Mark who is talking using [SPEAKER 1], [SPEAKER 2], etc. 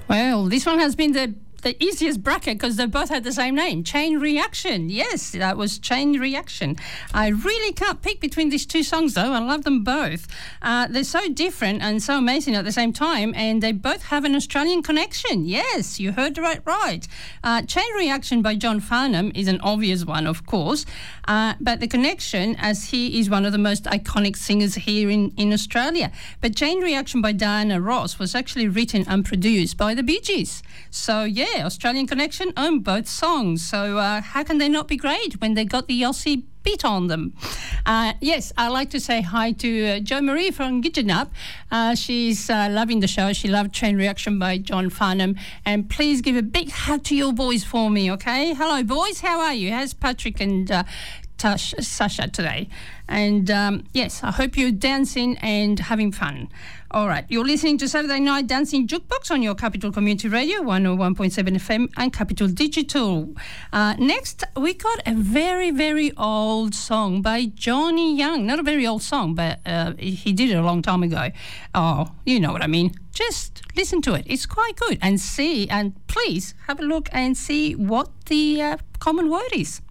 [SPEAKER 1] Well, this one has been the easiest bracket because they both had the same name, Chain Reaction. Yes, that was Chain Reaction. I really can't pick between these two songs, though. I love them both. They're so different and so amazing at the same time, and they both have an Australian connection. Yes, you heard right. Chain Reaction by John Farnham is an obvious one, of course, but the connection, as he is one of the most iconic singers here in Australia. But Chain Reaction by Diana Ross was actually written and produced by the Bee Gees. So, yeah, Australian connection on both songs. So how can they not be great when they got the Aussie beat on them? Yes, I'd like to say hi to Jo Marie from Gidgenup. She's loving the show. She loved Chain Reaction by John Farnham. And please give a big hug to your boys for me, okay? Hello, boys. How are you? How's Patrick and Sasha today? And yes, I hope you're dancing and having fun. All right, you're listening to Saturday Night Dancing Jukebox on your Capital Community Radio, 101.7 FM and Capital Digital. Next, we got a very, very old song by Johnny Young. Not a very old song, but he did it a long time ago. Oh, you know what I mean. Just listen to it. It's quite good. And please have a look and see what the common word is.